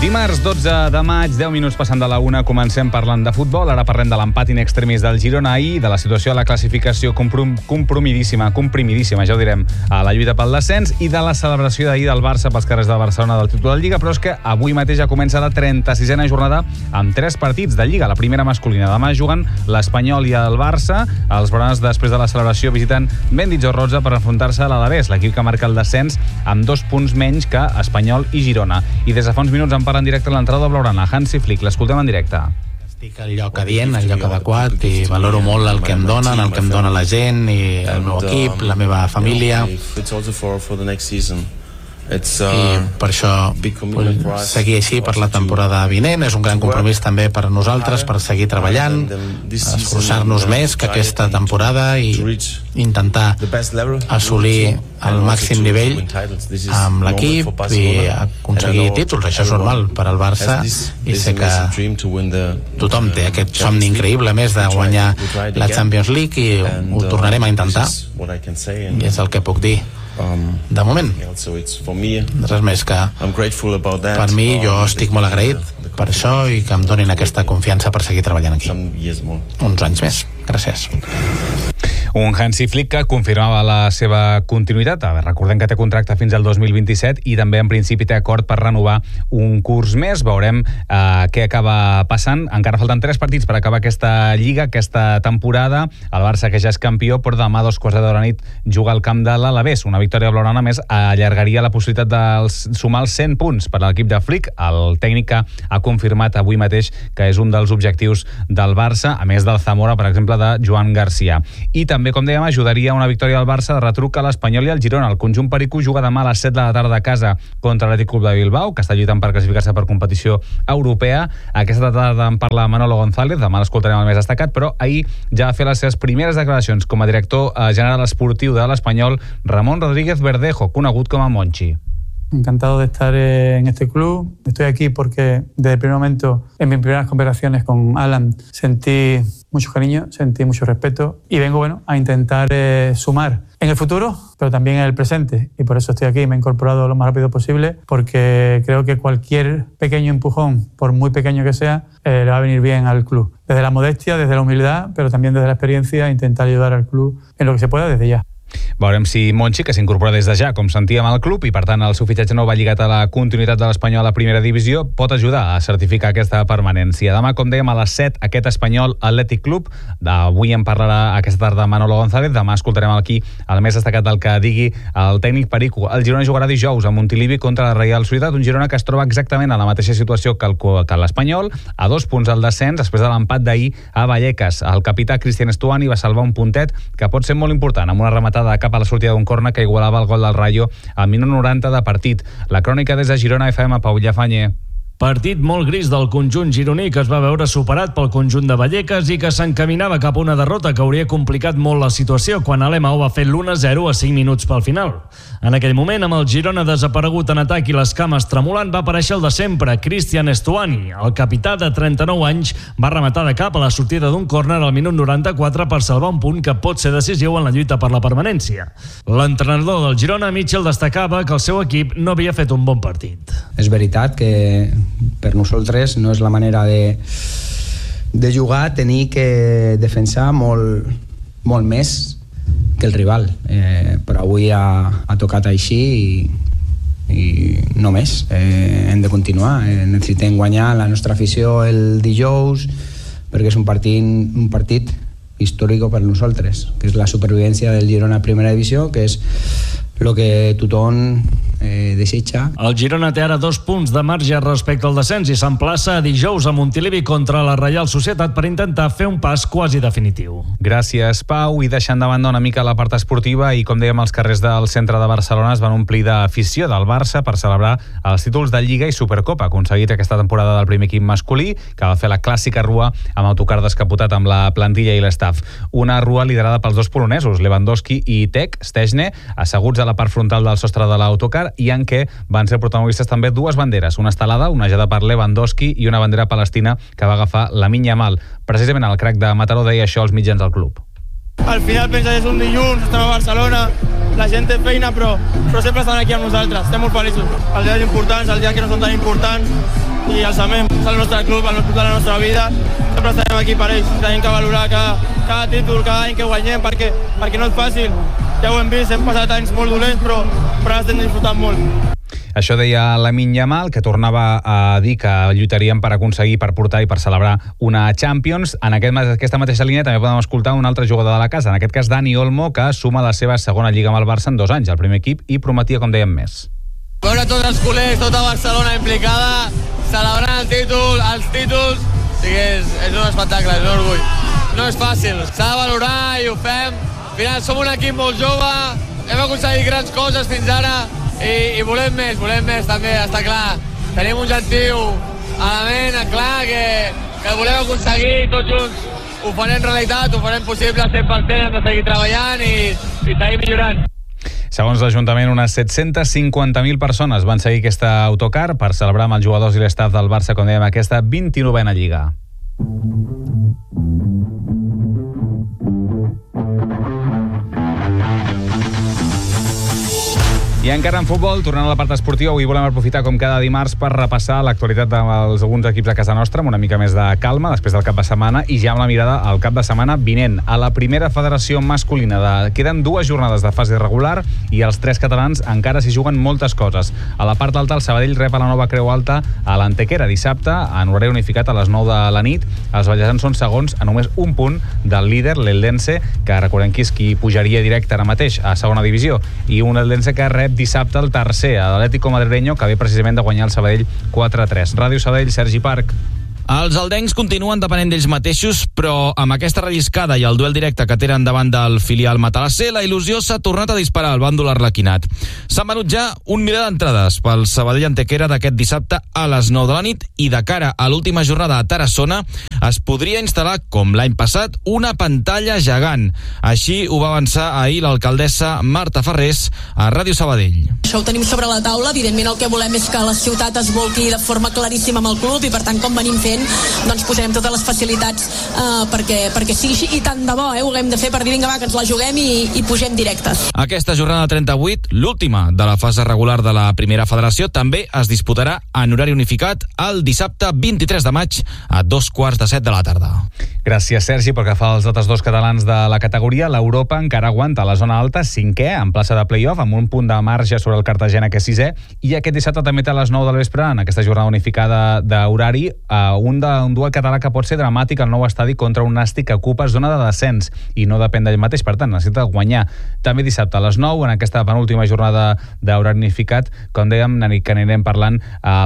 Dimarts 12 de maig, 10 minuts passant de la 1, comencem parlant de futbol. Ara parlem de l'empat in extremis del Girona ahir, de la situació a la classificació comprimidíssima, ja ho direm, a la lluita pel descens, i de la celebració d'ahir del Barça pels carrers de Barcelona del títol de Lliga. Però és que avui mateix ja comença la 36a jornada amb 3 partits de Lliga. La primera masculina. Demà juguen l'Espanyol i el Barça. Els blaugranes, després de la celebració, visiten Bendit Zorroza per enfrontar-se a l'Alavés, l'equip que marca el descens amb 2 punts menys que Espanyol i Girona. I des de fa uns minuts en parla en directe l'entrenador blaugrana, Hansi Flick. L'escoltem en directe. Estic al lloc adient, al lloc adequat, i valoro molt el que em donen, el que em dona la gent i el meu equip, la meva família. I per això vull seguir així per la temporada vinent. És un gran compromís també per nosaltres, per seguir treballant, esforçar-nos més que aquesta temporada i intentar assolir el màxim nivell amb l'equip i aconseguir títols. Això és normal per al Barça i sé que tothom té aquest somni increïble més de guanyar la Champions League i ho tornarem a intentar, i és el que puc dir de moment. Res més que per mi, jo estic molt agraït per això i que em donin aquesta confiança per seguir treballant aquí uns anys més. Gràcies. Un Hansi Flick que confirmava la seva continuïtat. Recordem que té contracte fins al 2027 i també en principi té acord per renovar un curs més. Veurem què acaba passant. Encara falten 3 partits per acabar aquesta Lliga, aquesta temporada. El Barça, que ja és campió, però demà a 2:15 de la nit juga al camp de l'Alavés. Una victòria blaugrana més allargaria la possibilitat de sumar els 100 punts per a l'equip de Flick. El tècnic que ha confirmat avui mateix que és un dels objectius del Barça, a més del Zamora, per exemple, de Joan Garcia. I també, com dèiem, ajudaria una victòria del Barça de retruc a l'Espanyol i al Girona. El conjunt perico juga demà a les 7 de la tarda a casa contra l'Atlètic Club de Bilbao, que està lluitant per classificar-se per competició europea. Aquesta tarda en parla Manolo González, demà l'escoltarem el més destacat, però ahir ja va fer les seves primeres declaracions com a director general esportiu de l'Espanyol, Ramón Rodríguez Verdejo, conegut com a Monchi. Encantado de estar en este club. Estoy aquí porque desde el primer momento, en mis primeras conversaciones con Alan, sentí mucho cariño, sentí mucho respeto y vengo a intentar sumar en el futuro, pero también en el presente. Y por eso estoy aquí. Me he incorporado lo más rápido posible porque creo que cualquier pequeño empujón, por muy pequeño que sea, le va a venir bien al club. Desde la modestia, desde la humildad, pero también desde la experiencia, intentar ayudar al club en lo que se pueda desde ya. Veurem si Monchi, que s'incorpora des de ja, com sentíem al club, i per tant el seu fitxatge nou va lligat a la continuïtat de l'Espanyol a la primera divisió, pot ajudar a certificar aquesta permanència. Demà, com dèiem, a les 7, aquest Espanyol Atlètic Club. Avui en parlarà aquesta tarda Manolo González. Demà escoltarem aquí el més destacat del que digui el tècnic perico. El Girona jugarà dijous a Montilivi contra la Reial Societat, un Girona que es troba exactament a la mateixa situació que l'Espanyol, a 2 punts al descens, després de l'empat d'ahir a Vallecas. El capità Cristian Estuani va salvar un puntet que pot ser molt important, amb una rematada de cap a la sortida d'un corner que igualava el gol del Rayo al minut 90 de partit. La crònica des de Girona FM, Pau Llafanyer. Partit molt gris del conjunt gironí, que es va veure superat pel conjunt de Vallecas i que s'encaminava cap a una derrota que hauria complicat molt la situació quan l'Alemão va fer l'1-0 a 5 minuts pel final. En aquell moment, amb el Girona desaparegut en atac i les cames tremolant, va aparèixer el de sempre, Cristian Estuani. El capità de 39 anys va rematar de cap a la sortida d'un córner al minut 94 per salvar un punt que pot ser decisiu en la lluita per la permanència. L'entrenador del Girona, Mitchell, destacava que el seu equip no havia fet un bon partit. És veritat que per nosaltres no és la manera de jugar, tenir que defensar molt més que el rival, però avui ha tocat així i no més. Hem de continuar, necessitem guanyar la nostra afició el dijous perquè és un partit històric per nosaltres, que és la supervivència del Girona a primera divisió, que és el que tothom desitja. El Girona té ara 2 punts de marge respecte al descens i s'emplaça dijous a Montilivi contra la Reial Societat per intentar fer un pas quasi definitiu. Gràcies, Pau. I deixant de banda una mica la part esportiva, i com dèiem, els carrers del centre de Barcelona es van omplir d'afició del Barça per celebrar els títols de Lliga i Supercopa aconseguit aquesta temporada del primer equip masculí, que va fer la clàssica rua amb autocar descapotat amb la plantilla i l'estaf. Una rua liderada pels 2 polonesos, Lewandowski i Szczęsny, asseguts a la part frontal del sostre de l'autocar, i en què van ser protagonistes també 2 banderes, una estelada onejada per Lewandowski i una bandera palestina que va agafar Lamine Yamal. Precisament el crack de Mataró deia això als mitjans del club. Al final pensa que és un dilluns, estem a Barcelona, la gent té feina, però sempre estan aquí amb nosaltres, estem molt feliços. Els dies importants, els dies que no són tan importants, i els amem. És el nostre club, el club de la nostra vida. Sempre estarem aquí per ells. Tenim que valorar cada títol, cada any que guanyem, perquè no és fàcil. Ja ho hem vist, hem passat anys molt dolents, però ara estem disfrutant molt. Això deia Lamine Yamal, que tornava a dir que lluitarien per aconseguir, per portar i per celebrar una Champions. En aquesta mateixa línia també podem escoltar un altre jugador de la casa, en aquest cas Dani Olmo, que suma la seva segona lliga amb el Barça en 2 anys, al primer equip, i prometia, com dèiem, més. Veure tots els culers, tota Barcelona implicada, celebrant els títols, és un espectacle, és un orgull. No és fàcil, s'ha de valorar i ho fem. Al final som un equip molt jove, hem aconseguit grans coses fins ara, i volem més també, està clar. Tenim un objectiu a la ment, clar, que volem aconseguir tots junts. Ho farem realitat, ho farem possible 100%, hem de seguir treballant i seguir millorant. Segons l'Ajuntament, unes 750.000 persones van seguir aquesta autocar per celebrar amb els jugadors i l'estaf del Barça, com dèiem, aquesta 29a Lliga. I encara en futbol, tornant a la part esportiva, avui volem aprofitar com cada dimarts per repassar l'actualitat dels alguns equips a casa nostra amb una mica més de calma després del cap de setmana i ja amb la mirada al cap de setmana vinent. A la primera federació masculina queden 2 jornades de fase regular i els 3 catalans encara s'hi juguen moltes coses. A la part alta, el Sabadell rep a la Nova Creu Alta a l'Antequera dissabte en horari unificat a les 9 de la nit. Els ballesans són segons a només un punt del líder, l'Eldense, que recordem que és qui pujaria directe ara mateix a segona divisió, i un Eldense que rep dissabte el tercer, l'Atlético Madrileño, que ve precisament de guanyar el Sabadell 4-3. Ràdio Sabadell, Sergi Parc. Els aldencs continuen depenent d'ells mateixos, però amb aquesta relliscada i el duel directe que tenen davant del filial matalasser, la il·lusió s'ha tornat a disparar al bàndol arlequinat. S'han venut ja 1 miler d'entrades pel Sabadell Antequera d'aquest dissabte a les 9 de la nit i de cara a l'última jornada a Tarassona es podria instal·lar, com l'any passat, una pantalla gegant. Així ho va avançar ahir l'alcaldessa Marta Ferrés a Ràdio Sabadell. Això ho tenim sobre la taula. Evidentment el que volem és que la ciutat es volqui de forma claríssima amb el club i per tant, com venim fent, doncs posarem totes les facilitats perquè sigui així, i tant de bo ho haguem de fer per dir vinga va, que ens la juguem i pugem directes. Aquesta jornada 38, l'última de la fase regular de la primera federació, també es disputarà en horari unificat el dissabte 23 de maig a 2:45 de la tarda. Gràcies, Sergi. Pel que fa als altres 2 catalans de la categoria, l'Europa encara aguanta a la zona alta, 5è, en plaça de play-off, amb un punt de marge sobre el Cartagena, que és 6è, i aquest dissabte també té a les 9 del vespre, en aquesta jornada unificada d'horari, un duel català que pot ser dramàtic al nou estadi contra un Nàstic que ocupa zona de descens i no depèn d'ell mateix, per tant necessita guanyar. També dissabte a les 9, en aquesta penúltima jornada d'horari unificat, com dèiem, que anirem parlant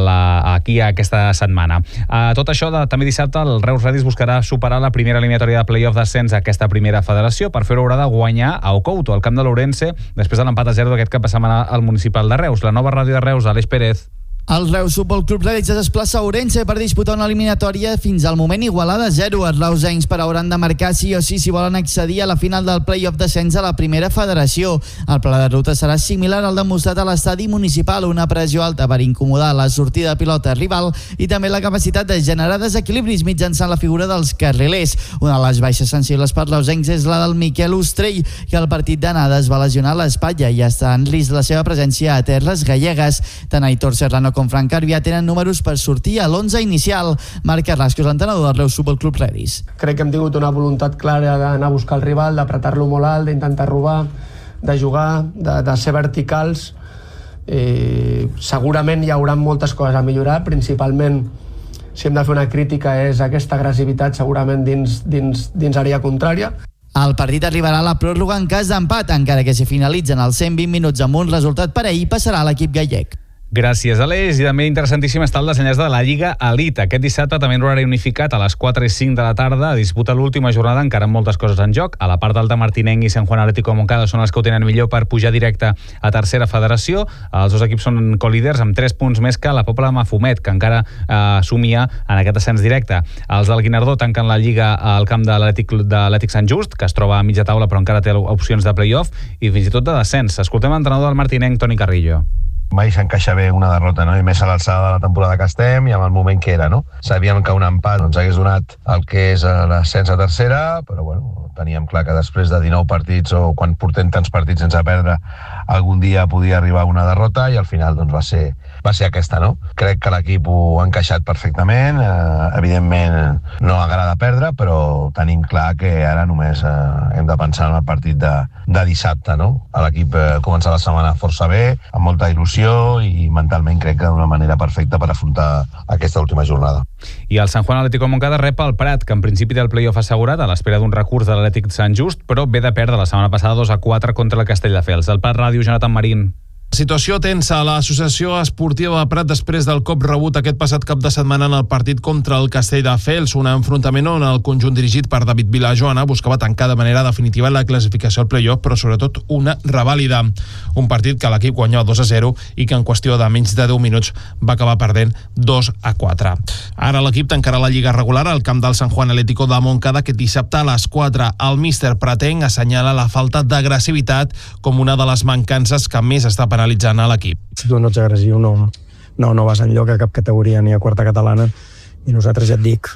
aquí aquesta setmana. Tot això, també dissabte, el Reus Redis buscarà superar la primera eliminatòria de play-off d'ascens a aquesta primera federació. Per fer-ho haurà de guanyar a Ocouto, al camp de l'Ourense, després de l'empat a 0 d'aquest cap de setmana al municipal de Reus. La nova ràdio de Reus, Aleix Pérez. El Reus Futbol Club Redis es desplaça a Ourense per disputar una eliminatòria fins al moment igualada a 0. Els reusencs però hauran de marcar sí o sí si volen accedir a la final del play-off d'ascens a la primera federació. El pla de ruta serà similar al demostrat a l'estadi municipal, una pressió alta per incomodar la sortida de pilota rival i també la capacitat de generar desequilibris mitjançant la figura dels carrilers. Una de les baixes sensibles per reusencs és la del Miquel Ostrell, que al partit d'anada es va lesionar l'espatlla i està en risc la seva presència a terres gallegues. Tant Aitor Serrano com Frank Carvia tenen números per sortir a l'11 inicial. Marc Carrasco és l'entrenador del Reus Futbol Club Redis. Crec que hem tingut una voluntat clara d'anar a buscar el rival, d'apretar-lo molt alt, d'intentar robar, de jugar, de ser verticals. Segurament hi haurà moltes coses a millorar, principalment si hem de fer una crítica és aquesta agressivitat segurament dins àrea contrària. El partit arribarà a la pròrroga en cas d'empat, encara que si finalitzen els 120 minuts amb un resultat per ahir passarà a l'equip gallec. Gràcies, Aleix. I també interessantíssim està el desenllaç de la Lliga Elite. Aquest dissabte també en horari unificat a les 4 i 5 de la tarda disputa l'última jornada, encara amb moltes coses en joc. A la part alta, Martinenc i Sant Juan Atlético Moncada són els que ho tenen millor per pujar directe a tercera federació. Els 2 equips són colíders amb 3 punts més que la Pobla de Mafumet, que encara somia en aquest ascens directe. Els del Guinardó tanquen la Lliga al camp de l'Atlètic Sant Just, que es troba a mitja taula però encara té opcions de play-off i fins i tot de descens. Escoltem l'entrenador del Martinenc, Toni Carrillo. Mai s'encaixa bé una derrota, no? I més a l'alçada de la temporada que estem i amb el moment que era, no? Sabíem que un empat ens hagués donat el que és l'ascens a tercera, però bueno, teníem clar que després de 19 partits o quan portem tants partits sense perdre, algun dia podia arribar una derrota i al final doncs, va va ser aquesta, no? Crec que l'equip ho ha encaixat perfectament, evidentment no agrada perdre, però tenim clar que ara només hem de pensar en el partit de dissabte, no? L'equip comença la setmana força bé, amb molta il·lusió i mentalment crec que d'una manera perfecta per afrontar aquesta última jornada. I el Sant Juan Atlético Montcada rep el Prat, que en principi té el play-off assegurat a l'espera d'un recurs de l'Atlètic Sant Just, però ve de perdre la setmana passada 2-4 contra el Castelldefels. El Prat Ràdio, Jonathan Marín. Situació tensa a l'Associació Esportiva Prat després del cop rebut aquest passat cap de setmana en el partit contra el Castelldefels, un enfrontament on el conjunt dirigit per David Vilajoana buscava tancar de manera definitiva la classificació al play-off, però sobretot una revàlida. Un partit que l'equip guanyava 2-0 i que en qüestió de menys de 10 minuts va acabar perdent 2-4. Ara l'equip tancarà la lliga regular al camp del Sant Juan Atlético de Montcada aquest dissabte a les 4. El míster pratenc assenyala la falta d'agressivitat com una de les mancances que més està penalitzant a l'equip. Si tu no ets agressiu no vas enlloc a cap categoria ni a quarta catalana i nosaltres ja et dic,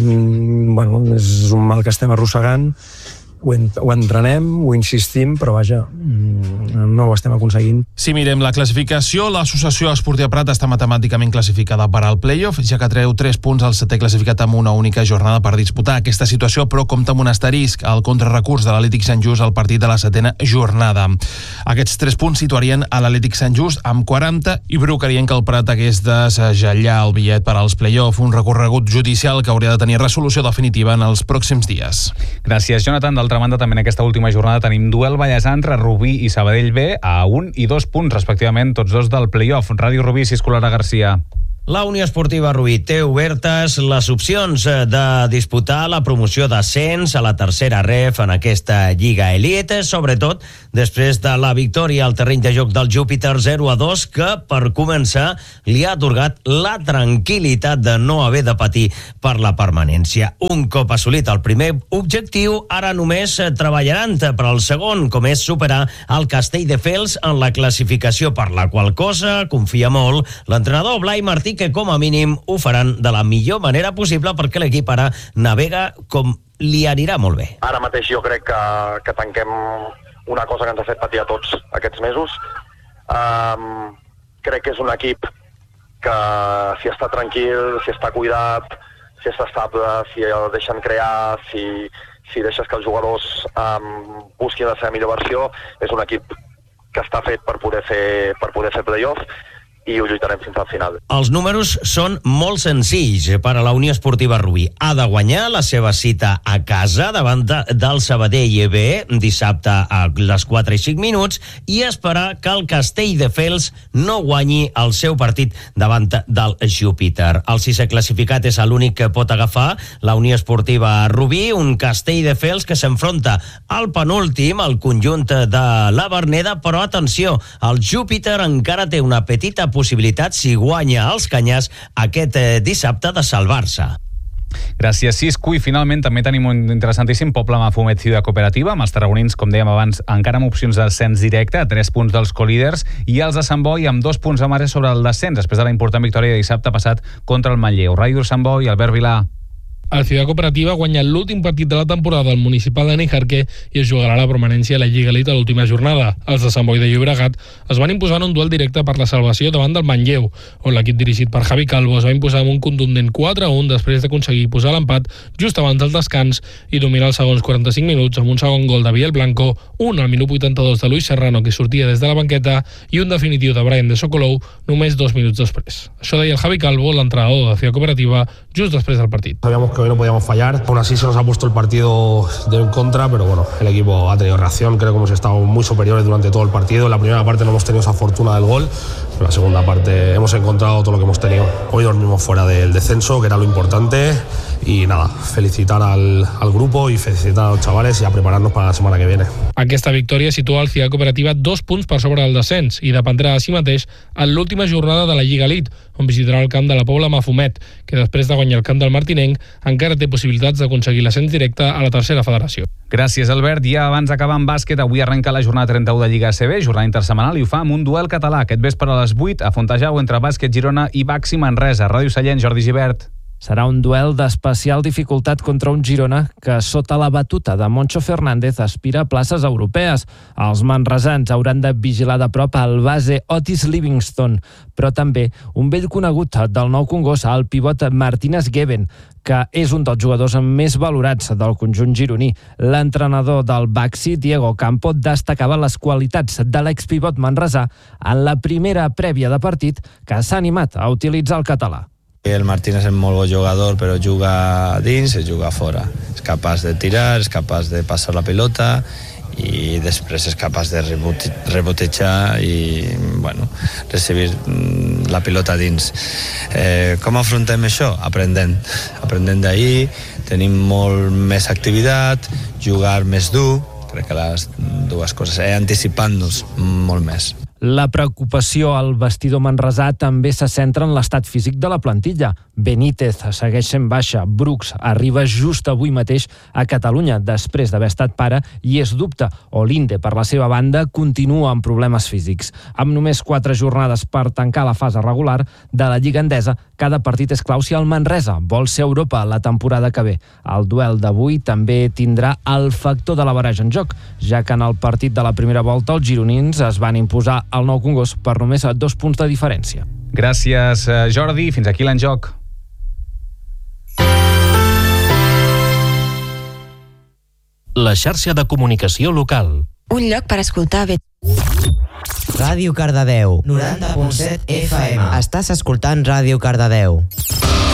és un mal que estem arrossegant, ho entrenem, ho insistim, però vaja, no ho estem aconseguint. Si mirem la classificació, l'Associació Esportiva Prat està matemàticament classificada per al play-off, ja que treu 3 punts al setè classificat amb una única jornada per disputar. Aquesta situació, però, compta amb un asterisc, el contrarecurs de l'Atlètic Sant Just al partit de la setena jornada. Aquests 3 punts situarien a l'Atlètic Sant Just amb 40 i provocarien que el Prat hagués de segellar el bitllet per als play-off, un recorregut judicial que hauria de tenir resolució definitiva en els pròxims dies. Gràcies, Jonathan. D'altra banda, també en aquesta última jornada tenim duel ballesà entre Rubí i Sabadell B a 1 i 2 punts, respectivament, tots dos del play-off. Ràdio Rubí, Ciscolara Garcia. La Unió Esportiva Rubí té obertes les opcions de disputar la promoció d'ascens a la tercera ref en aquesta Lliga Elite, sobretot després de la victòria al terreny de joc del Júpiter 0-2, que, per començar, li ha atorgat la tranquil·litat de no haver de patir per la permanència. Un cop assolit el primer objectiu, ara només treballaran per al segon, com és superar el Castelldefels en la classificació, per la qual cosa confia molt l'entrenador Blai Martí, que com a mínim ho faran de la millor manera possible perquè l'equip ara navega com li anirà molt bé. Ara mateix jo crec que tanquem una cosa que ens ha fet patir a tots aquests mesos. Crec que és un equip que si està tranquil, si està cuidat, si està estable, si el deixen crear, si deixes que els jugadors busquin la seva millor versió, és un equip que està fet per poder fer play-off i ho lluitarem fins al final. Els números són molt senzills per a la Unió Esportiva Rubí. Ha de guanyar la seva cita a casa davant del Sabadell B dissabte a les 4 i 5 minuts i esperar que el Castelldefels no guanyi el seu partit davant del Júpiter. El sisè classificat és l'únic que pot agafar la Unió Esportiva Rubí, un Castelldefels que s'enfronta al penúltim, el conjunt de la Verneda, però atenció, el Júpiter encara té una petita possibilitat, si guanya els Canyars aquest dissabte, de salvar-se. Gràcies, Cisco. I finalment també tenim un interessantíssim Poble Mafumet Ciutat Cooperativa, amb els tarragonins, com dèiem abans, encara amb opcions d'ascens directe, a 3 punts dels colíders, i els de Sant Boi amb 2 punts a marge sobre el descens, després de la important victòria de dissabte passat contra el Manlleu. Ràdio Sant Boi, Albert Vilà. El Ciutat Cooperativa guanya l'últim partit de la temporada al municipal de Níjarque i es jugarà la permanència a la Lliga Elite a l'última jornada. Els de Sant Boi de Llobregat es van imposar en un duel directe per la salvació davant del Manlleu, on l'equip dirigit per Javi Calvo es va imposar amb un contundent 4-1 després d'aconseguir posar l'empat just abans del descans i dominar els segons 45 minuts amb un segon gol de Biel Blanco, un al minut 82 de Luis Serrano, que sortia des de la banqueta, i un definitiu de Brian de Sokolov només 2 minuts després. Això deia el Javi Calvo, l'entrenador de Ciutat Cooperativa, just després del partit. Sabíamos que hoy no podíamos fallar, aún así se nos ha puesto el partido de en contra, pero bueno, el equipo ha tenido reacción, creo que hemos estado muy superiores durante todo el partido. En la primera parte no hemos tenido esa fortuna del gol, pero en la segunda parte hemos encontrado todo lo que hemos tenido. Hoy dormimos fuera del descenso, que era lo importante, y nada, felicitar al grupo y felicitar a los chavales y a prepararnos para la semana que viene. Aquesta victòria situa el Ciutat Cooperativa 2 punts per sobre del descens i dependrà de si mateix en l'última jornada de la Lliga Elite, on visitarà el camp de la Pobla Mafumet, que després de guanyar el camp del Martinenc encara té possibilitats d'aconseguir l'ascens directe a la tercera federació. Gràcies, Albert. I abans d'acabar amb bàsquet, avui arrenca la jornada 31 de Lliga ACB, jornada intersetmanal, i ho fa amb un duel català. Aquest vespre a les 8 a Fontejau entre Bàsquet Girona i Baxi Manresa. Ràdio Sallent, Jordi Gibert. Serà un duel d'especial dificultat contra un Girona que, sota la batuta de Moncho Fernández, aspira a places europees. Els manresans hauran de vigilar de prop el base Otis Livingston, però també un vell conegut del Nou Congost, el pivot Martínez Geben, que és un dels jugadors més valorats del conjunt gironí. L'entrenador del Baxi, Diego Campo, destacava les qualitats de l'expivot manresà en la primera prèvia de partit que s'ha animat a utilitzar el català. El Martínez és molt bon jugador, però juga dins i juga fora. És capaç de tirar, és capaç de passar la pilota i després és capaç de rebotejar i recibir la pilota dins. Com afrontem això? Aprenent d'ahir, tenim molt més activitat, jugar més dur, crec que les dues coses, anticipant-nos molt més. La preocupació al vestidor manresà també se centra en l'estat físic de la plantilla. Benítez segueix sent baixa, Brooks arriba just avui mateix a Catalunya després d'haver estat pare i és dubte. Olinde, per la seva banda, continua amb problemes físics. Amb només 4 jornades per tancar la fase regular de la Lliga Endesa, cada partit és clau si el Manresa vol ser Europa la temporada que ve. El duel d'avui també tindrà el factor de l'averaix en joc, ja que en el partit de la primera volta els gironins es van imposar al Nou Congost per només 2 punts de diferència. Gràcies, Jordi. Fins aquí l'enjoc. La xarxa de comunicació local. Un lloc per escoltar bé. Ràdio Cardedeu, 90.7 FM. Estàs escoltant Ràdio Cardedeu.